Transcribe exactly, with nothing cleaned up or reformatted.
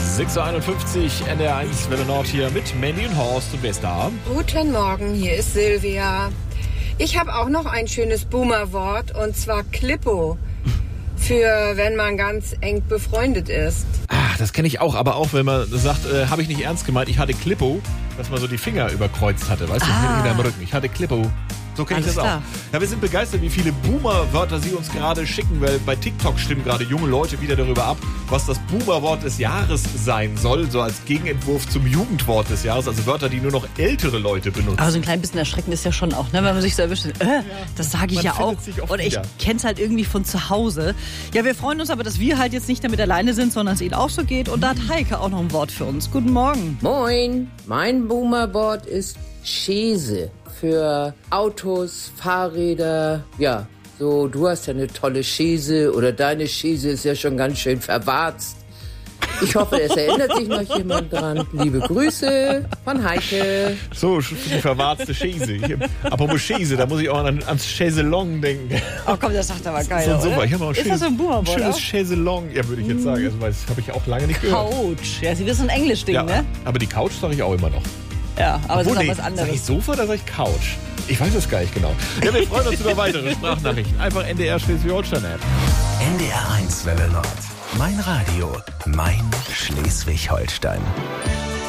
sechs Uhr einundfünfzig, N D R eins Welle Nord hier mit Mandy und Horst. Und wer ist da? Guten Morgen, hier ist Silvia. Ich habe auch noch ein schönes Boomer-Wort, und zwar Klippo. Für wenn man ganz eng befreundet ist. Ach, das kenne ich auch, aber auch wenn man sagt, äh, habe ich nicht ernst gemeint, ich hatte Klippo, dass man so die Finger überkreuzt hatte, weißt du, Ah. hinterm Rücken. Ich hatte Klippo. So kenne ich Alles das auch. klar. Ja, wir sind begeistert, wie viele Boomer-Wörter Sie uns gerade schicken, weil bei TikTok stimmen gerade junge Leute wieder darüber ab, was das Boomer-Wort des Jahres sein soll, so als Gegenentwurf zum Jugendwort des Jahres, also Wörter, die nur noch ältere Leute benutzen. Aber so ein klein bisschen erschreckend ist ja schon auch, ne? Wenn man sich so erwischt. Äh, das sage ich Man ja findet auch. sich oft Und ich wieder. kenne es halt irgendwie von zu Hause. Ja, wir freuen uns aber, dass wir halt jetzt nicht damit alleine sind, sondern es Ihnen auch so geht. Und da hat Heike auch noch ein Wort für uns. Guten Morgen. Moin, mein Boomerboard ist Chaise für Autos, Fahrräder. Ja, so, du hast ja eine tolle Chaise oder deine Chaise ist ja schon ganz schön verwarzt. Ich hoffe, es erinnert sich noch jemand dran. Liebe Grüße von Heike. So, für die verwarzte Chaise. Hier, apropos Chaise, da muss ich auch an, ans Chaiselong denken. Oh komm, das sagt aber geil, So ein Sofa. oder? Ich habe auch ein Ist schönes, das so ein Boomerboard schönes auch? Chaiselong. Ja, würde ich jetzt sagen. Also, weil das habe ich auch lange nicht gehört. Couch. Ja, Sie wissen ein Englisch-Ding, Ja, ne? aber die Couch sage ich auch immer noch. Ja, aber es ist Obwohl, auch nee, was sag ich anderes. Sofa oder sag ich Couch? Ich weiß es gar nicht genau. Ja, wir freuen uns über weitere Sprachnachrichten. Einfach N D R Schleswig-Holstein-App. N D R eins Welle Nord. Mein Radio. Mein Schleswig-Holstein.